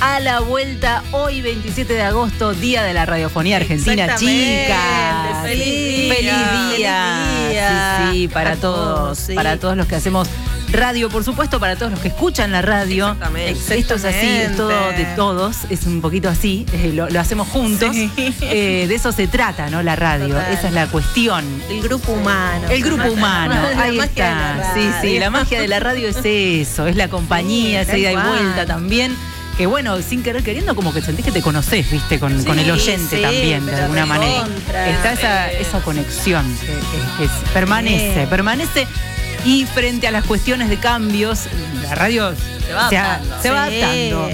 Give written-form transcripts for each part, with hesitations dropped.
a la vuelta hoy 27 de agosto, Día de la Radiofonía Argentina, chicas. ¡Feliz día! Sí, para todos, sí. Para todos los que hacemos radio, por supuesto, para todos los que escuchan la radio. Exactamente. Esto es así, es todo de todos, es un poquito así, lo hacemos juntos. Sí. De eso se trata, ¿no? La radio, Total. esa es la cuestión. El grupo humano. El grupo humano, La ahí magia está. de la Sí, radio. la magia de la radio es eso, es la compañía, Sí, esa ida y tal cual. vuelta también. Que bueno, sin querer queriendo, como que sentís que te conocés, viste, con el oyente sí, también, de pero alguna manera. recontra. Está esa conexión que permanece. Y frente a las cuestiones de cambios, la radio se va adaptando.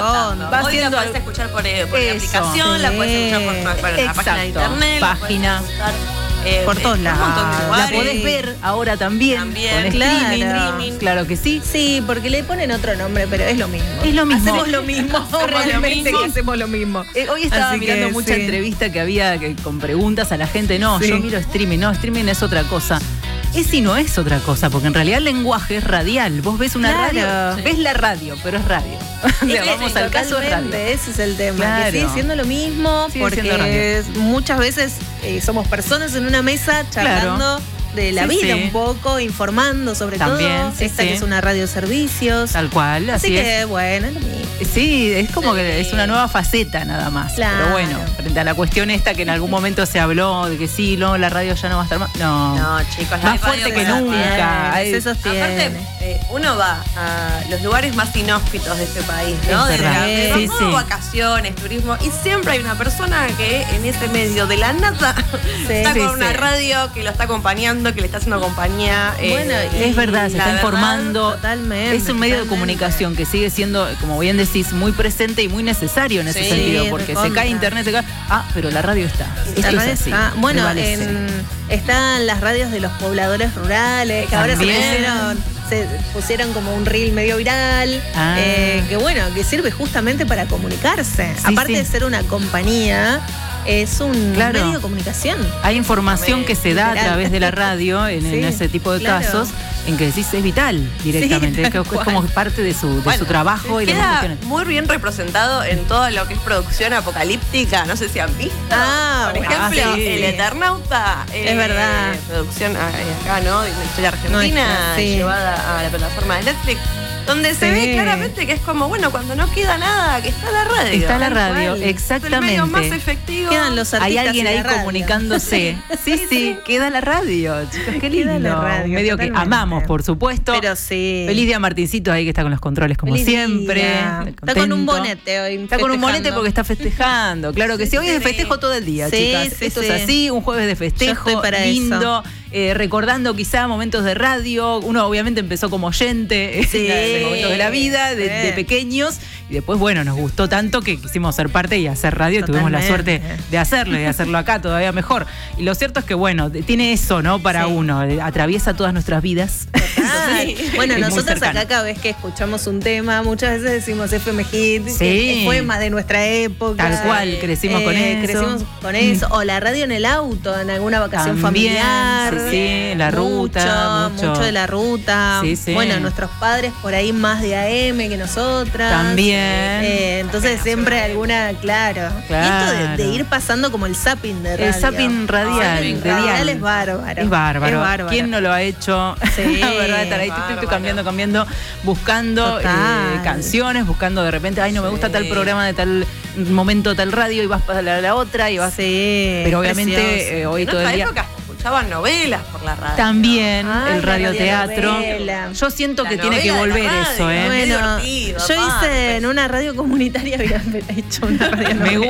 Va Hoy haciendo la podés escuchar por la Eso. aplicación, la podés escuchar por la página de internet, página. la podés escuchar, Por todos lados. un montón de La lugares. podés ver ahora también, También, con claro. streaming. Claro que sí. Sí, porque le ponen otro nombre, pero es lo mismo. Es lo mismo. Hacemos lo mismo. Realmente mismo. que hacemos lo mismo. Hoy estaba Así mirando que, mucha sí. entrevista que había con preguntas a la gente. No, Sí. yo miro streaming. No, streaming es otra cosa. Es y no es otra cosa, porque en realidad el lenguaje es radial. Vos ves una Claro. radio, Sí. ves la radio, pero es radio. O sea, vamos al caso, es radio. Totalmente, ese es el tema. Claro. Que sigue siendo lo mismo, Sigue siendo porque muchas veces somos personas en una mesa charlando de la Sí, vida sí. un poco, informando sobre También, todo. sí, Esta sí. que es una radio de servicios. Tal cual, Así así que es. bueno, es lo mismo. Sí, es como que es una nueva faceta nada más. Claro. Pero bueno, frente a la cuestión esta que en algún momento se habló de que sí, no, la radio ya no va a estar más. No, No, chicos, la más radio fuerte que se nunca. sostiene, Ay, se sostiene. Aparte, uno va a los lugares más inhóspitos de este país, ¿no? Es verdad. Sí, sí. Vacaciones, turismo, y siempre hay una persona que en ese medio de la nada está Sí, con sí. una radio que lo está acompañando, que le está haciendo compañía. Bueno, Es verdad, se la está verdad, informando. totalmente, Es un medio de totalmente. comunicación que sigue siendo, como bien decís, muy presente y muy necesario en ese Sí, sentido, porque se recontra. cae internet, se cae. Pero la radio está. La Esto radio es así. está. Bueno, prevalece. están las radios de los pobladores rurales, que ahora También. se pusieron como un reel medio viral, Ah. que bueno, que sirve justamente para comunicarse. Sí, Aparte sí. de ser una compañía, es un Claro. medio de comunicación. Hay información que se da a Literal. través de la radio en Sí, ese tipo de claro. casos en que decís es vital directamente. Sí, tal es como cual. parte de su trabajo y de las queda cuestiones. muy bien representado en todo lo que es producción apocalíptica. No sé si han visto. Ah, Por bueno, ejemplo, sí. El Eternauta. Es verdad. Producción acá, ¿no? De una historia argentina Nuestra, sí. llevada a la plataforma de Netflix. Donde se Sí. ve claramente que es como, bueno, cuando no queda nada, que está la radio. Está la Tal radio, cual. exactamente. El medio más efectivo. Quedan los Hay artistas alguien y la ahí radio. comunicándose. Sí, queda la radio, chicos, qué lindo. Queda la radio, Un medio que totalmente. amamos, por supuesto. Pero sí. Feliz día Martincito ahí que está con los controles como Feliz siempre. día. Está con un contento. bonete hoy. Está con un bonete festejando. porque está festejando. Claro que sí. Hoy es de sí. festejo todo el día, Sí, chicas. sí, Esto sí. es así, un jueves de Yo festejo, estoy para lindo. Recordando quizá momentos de radio. Uno obviamente empezó como oyente Sí. de momentos de la vida, de Sí. pequeños. Y después, bueno, nos gustó tanto que quisimos ser parte y hacer radio. Y tuvimos la suerte Totalmente. de hacerlo y de hacerlo acá todavía mejor. Y lo cierto es que, bueno, tiene eso, ¿no? Para Sí. uno. Atraviesa todas nuestras vidas. Bueno, Es muy nosotros cercano. acá cada vez que escuchamos un tema, muchas veces decimos FM Hit, Sí. que fue más de nuestra época. Tal cual, crecimos con eso. Crecimos con eso. O la radio en el auto, en alguna vacación También, familiar. sí, la ruta, mucho. de la ruta. Sí, sí. Bueno, nuestros padres por ahí más de AM que nosotras. También. Entonces siempre alguna, claro. Claro. Y esto de ir pasando como el zapping de radio. El zapping radial, Zapping de radial dial. es bárbaro. Es bárbaro. Es bárbaro. ¿Quién no lo ha hecho? Sí, La verdad, estar ahí bárbaro. cambiando, buscando Total. canciones, buscando de repente, ay, no me gusta tal programa de tal momento, tal radio, y vas para la otra, y vas. Sí. Pero obviamente precioso. hoy En todo el otra día. época escuchaban novelas por la radio. También Ay, el la radioteatro. radionovela. Yo siento La que tiene que novela de la volver radio, eso, ¿eh? Qué Bueno, divertido, yo hice aparte. en una radio comunitaria, había hecho una radio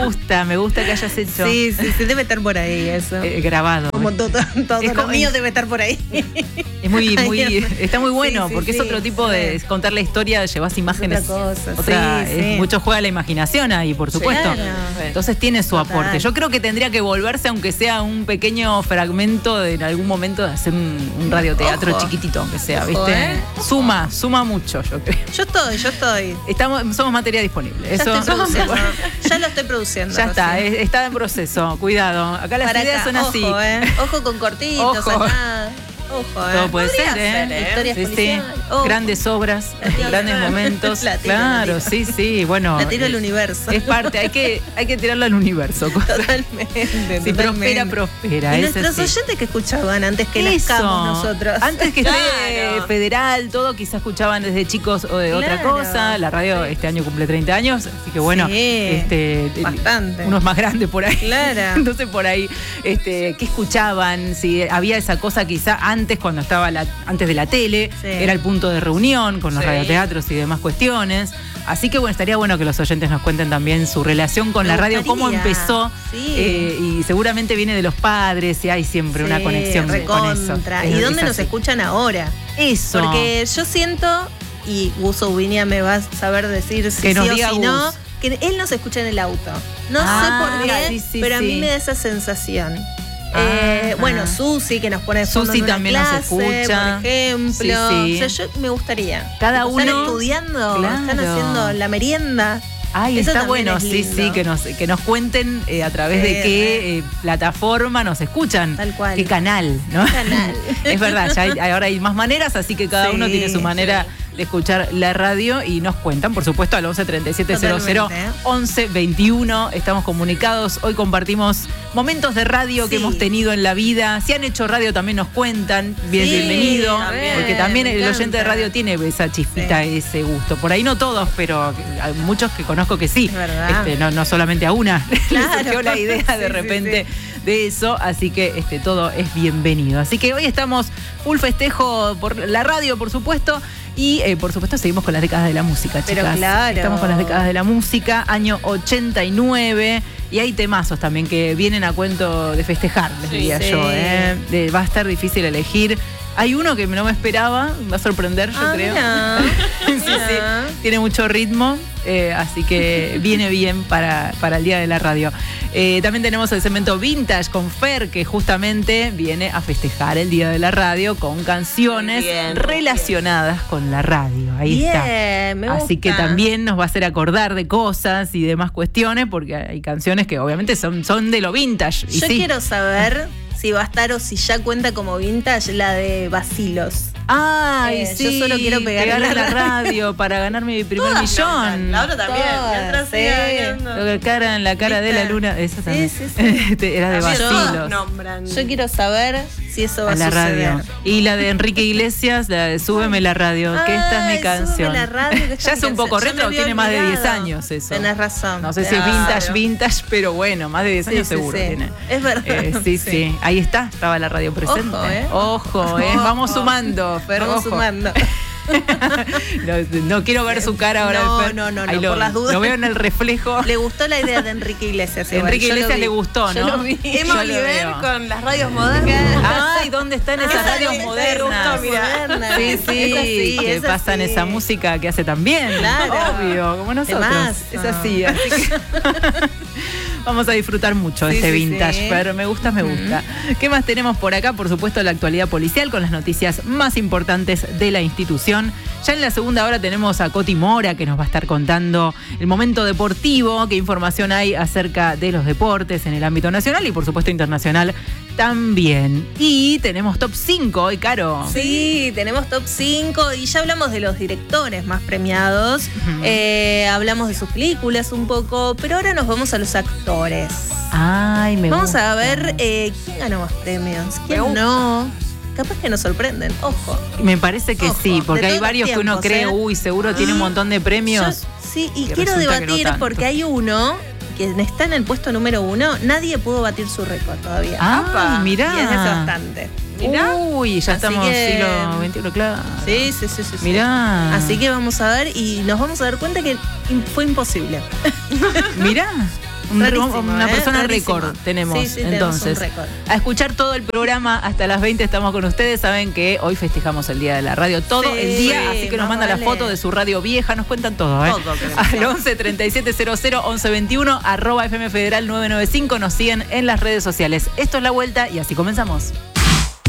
Me gusta que hayas hecho Sí, debe estar por ahí eso. grabado. Como todo Es lo como- mío debe estar por ahí. Es muy, Ay, está muy bueno, sí, sí, porque sí, es otro tipo de contar la historia, llevas imágenes. otra cosa, sí, sí. Mucho juega la imaginación ahí, por supuesto. Claro. Entonces tiene su Total. aporte. Yo creo que tendría que volverse, aunque sea un pequeño fragmento en algún momento de hacer un radioteatro Ojo. chiquitito, aunque sea, Ojo, ¿viste? ¿eh? Suma mucho, yo creo. Yo estoy. Somos materia disponible. Ya Eso estoy produciendo. Ya lo estoy produciendo. ya está, recién. está en proceso. Cuidado. Acá las Para ideas acá, son así. Ojo, ojo con cortitos Ojo. acá. Ojo, Todo puede ser, Historias Sí, policiales. Grandes obras, grandes momentos. Claro, sí. Bueno. La tiro al universo. Es parte, hay que tirarlo al universo. Totalmente. Si prospera. Y nuestros oyentes que escuchaban antes que nazcamos nosotros. Antes que esté federal, todo, quizás escuchaban desde chicos o de otra cosa. La radio este año cumple 30 años, así que bueno, bastante. Unos más grandes por ahí. Claro. Entonces por ahí, ¿qué escuchaban? Si había esa cosa quizá antes, cuando estaba antes de la tele, era el punto de reunión con los radioteatros y demás cuestiones. Así que bueno, estaría bueno que los oyentes nos cuenten también su relación con la radio, cómo empezó. Y seguramente viene de los padres y hay siempre una conexión con eso. ¿Y dónde nos escuchan ahora? Eso. Porque yo siento, y Gus Ubiña me va a saber decir si sí o si no, que él nos escucha en el auto. No sé por qué, pero a mí me da esa sensación. Bueno, Susi, que nos pone de fondo Susi en una también clase, nos escucha, por ejemplo. O sea, yo me gustaría. Cada uno están estudiando, están haciendo la merienda. Ay, eso está bueno, sí, que nos cuenten a través de qué plataforma nos escuchan. Tal cual. Qué canal, ¿no? Es verdad, ahora hay más maneras, así que cada uno tiene su manera de escuchar la radio y nos cuentan, por supuesto, al 11 37 00 11 21. Estamos comunicados. Hoy compartimos momentos de radio que hemos tenido en la vida. Si han hecho radio también nos cuentan. Bienvenido. Porque también el oyente de radio tiene esa chispita, ese gusto. Por ahí no todos, pero hay muchos que conozco que sí. No solamente a una. Le surgió la idea de repente de eso. Así que todo es bienvenido. Así que hoy estamos full festejo por la radio, por supuesto. Y por supuesto seguimos con las décadas de la música, chicas. Pero claro. Estamos con las décadas de la música, año 89. Y hay temazos también que vienen a cuento de festejar, les diría yo. Va a estar difícil elegir. Hay uno que no me esperaba, me va a sorprender, yo creo. Sí. Tiene mucho ritmo, así que viene bien para el Día de la Radio. También tenemos el segmento Vintage con Fer, que justamente viene a festejar el Día de la Radio con canciones relacionadas con la radio. Ahí está. Me gusta. Así que también nos va a hacer acordar de cosas y demás cuestiones, porque hay canciones que obviamente son de lo vintage. Yo quiero saber si va a estar o si ya cuenta como vintage la de Vacilos. Ay, sí. Yo solo quiero pegar a la radio para ganarme mi primer millón. La otra también. La cara de la luna. Esa también. Era de Vacilos. Yo quiero saber si eso va a la suceder. Radio. Y la de Enrique Iglesias, la de Súbeme la radio, que esta es mi canción. La radio, ya es un poco retro, tiene más de 10 años eso. Tenés razón. No sé si es vintage, pero bueno, más de 10 años seguro tiene. Es verdad. Sí. Ahí estaba la radio presente. Ojo, vamos sumando. Vamos sumando. No quiero ver su cara ahora. No, por las dudas. Lo veo en el reflejo. Le gustó la idea de Enrique Iglesias. Enrique Iglesias le gustó, ¿no? Yo lo vi. Emma Oliver con las radios modernas. Ay, ¿dónde están esas radios modernas? Sí, que pasan esa música que hace también. Claro. Obvio, como nosotros. Es así que vamos a disfrutar mucho este vintage, pero me gusta. ¿Qué más tenemos por acá? Por supuesto, la actualidad policial con las noticias más importantes de la institución. Ya en la segunda hora tenemos a Coti Mora, que nos va a estar contando el momento deportivo, qué información hay acerca de los deportes en el ámbito nacional y por supuesto internacional también. Y tenemos top 5 hoy, Caro. Sí, tenemos top 5 y ya hablamos de los directores más premiados. Hablamos de sus películas un poco, pero ahora nos vamos a los actores. Ay, vamos a ver quién ganó más premios, quién no. Capaz que nos sorprenden, ojo. Me parece que sí, porque hay varios que uno cree, seguro tiene un montón de premios. Y quiero debatir porque hay uno que está en el puesto número 1, nadie pudo batir su récord todavía. Mirá. Y es bastante. Mirá. Uy, ya estamos siglo XXI, claro. Sí. Mirá. Así que vamos a ver y nos vamos a dar cuenta que fue imposible. Mirá. Una persona rarísimo. récord tenemos, entonces. Tenemos un récord. A escuchar todo el programa hasta las 20 estamos con ustedes. Saben que hoy festejamos el Día de la Radio, todo el día, así que nos mandan la foto de su radio vieja, nos cuentan todo. Al 11 37 00 11 21 @FM Federal 995 nos siguen en las redes sociales. Esto es La Vuelta y así comenzamos.